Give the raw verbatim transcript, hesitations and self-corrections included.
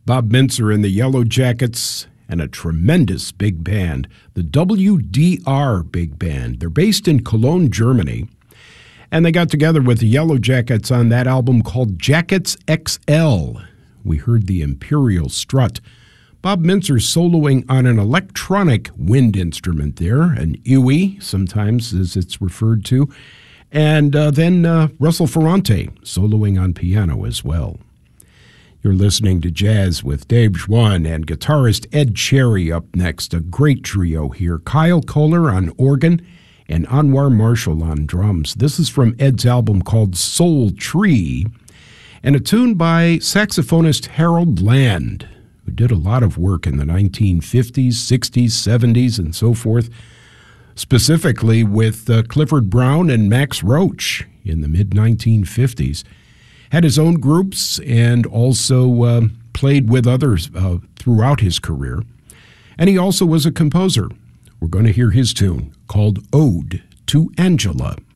Bob Mintzer and the Yellow Jackets, and a tremendous big band, the W D R Big Band. They're based in Cologne, Germany, and they got together with the Yellow Jackets on that album called Jackets X L. We heard the Imperial Strut. Bob Mintzer soloing on an electronic wind instrument there, an Ewe, sometimes as it's referred to, and uh, then uh, Russell Ferrante soloing on piano as well. You're listening to Jazz with Dave Schwann and guitarist Ed Cherry up next. A great trio here. Kyle Kohler on organ and Anwar Marshall on drums. This is from Ed's album called Soul Tree, and a tune by saxophonist Harold Land, who did a lot of work in the nineteen fifties, sixties, seventies, and so forth, specifically with uh, Clifford Brown and Max Roach in the mid nineteen fifties. Had his own groups and also uh, played with others uh, throughout his career. And he also was a composer. We're going to hear his tune called Ode to Angela.